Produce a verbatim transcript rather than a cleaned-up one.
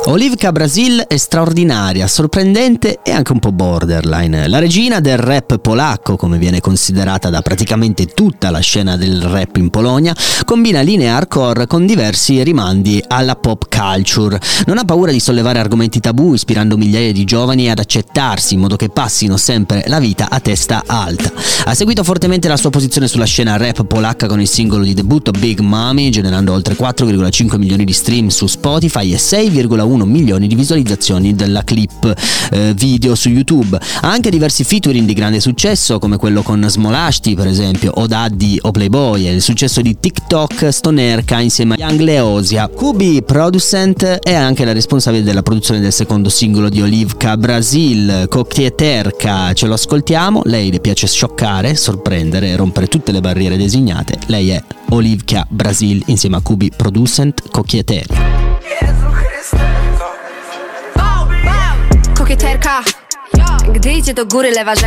Olivka Brasil è straordinaria, sorprendente e anche un po' borderline. La regina del rap polacco, come viene considerata da praticamente tutta la scena del rap in Polonia, combina linee hardcore con diversi rimandi alla pop culture. Non ha paura di sollevare argomenti tabù, ispirando migliaia di giovani ad accettarsi in modo che passino sempre la vita a testa alta. Ha seguito fortemente la sua posizione sulla scena rap polacca con il singolo di debutto Big Mommy, generando oltre quattro virgola cinque milioni di stream su Spotify e sei virgola uno milioni di visualizzazioni della clip eh, video su YouTube. Ha anche diversi featuring di grande successo, come quello con Smolashti per esempio, o Daddy o Playboy, e il successo di TikTok Stonerka insieme a Young Leosia. Kubi Producent è anche la responsabile della produzione del secondo singolo di Olivka Brasil, Kokieterka. Ce lo ascoltiamo, lei le piace scioccare, sorprendere e rompere tutte le barriere designate. Lei è Olivka Brasil insieme a Kubi Producent, Kokieterka. Kokieterka, gdy idzie do góry lewa